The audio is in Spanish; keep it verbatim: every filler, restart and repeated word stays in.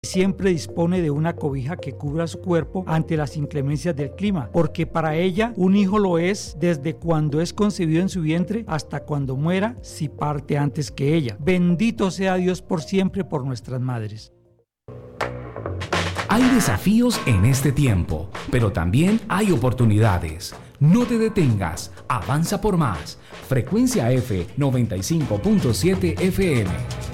Siempre dispone de una cobija que cubra su cuerpo ante las inclemencias del clima, porque para ella un hijo lo es desde cuando es concebido en su vientre hasta cuando muera, si parte antes que ella. Bendito sea Dios por siempre por nuestras madres. Hay desafíos en este tiempo, pero también hay oportunidades. No te detengas, avanza por más. Frecuencia F noventa y cinco punto siete F M.